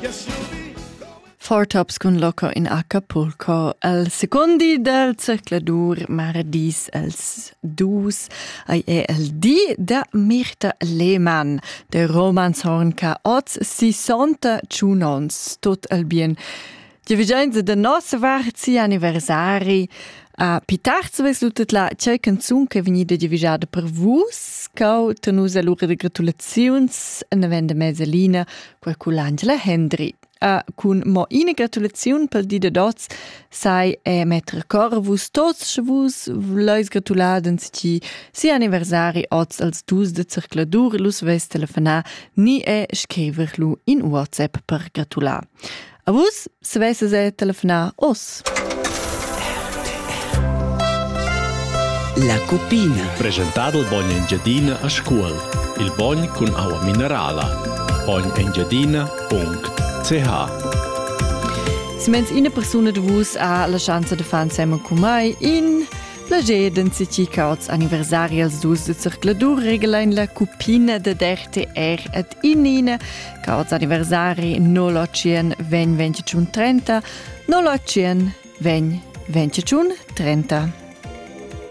Four Tops con Loco in Acapulco. Al secondi del circladur maradis als dus ai el di da Mirta Lehmann, der Romanshorn ca oz 60 tschunons, tot al bien. Die vigenza de nostra varzi anniversari a pitarz ves lutet la c'è canzun che venida divisada per vus, cau tenus allura de gratulaziuns en venda mesalina quel cu l'Angela Hendry. Cun mo ina gratulaziun pel di de dots sai mettere cor vus tots vus vleis gratuladen si anniversari oz als dus de circladur lus ves telefonar ni scriverlu in WhatsApp per gratular. A vus se vesse telefonar os. La Cupina. Presentato il Bogn Engiadina a scuola. Il Bogn con acqua minerale. bognengiadina.ch. Se mens ina persona de vus ha la chance de fan sema cu mai in plageden si ci cauts anniversari als dus de circladur regela in la Cupina de RTR et inina cauts anniversari no locien ven 20 30 no locien ven 20 30.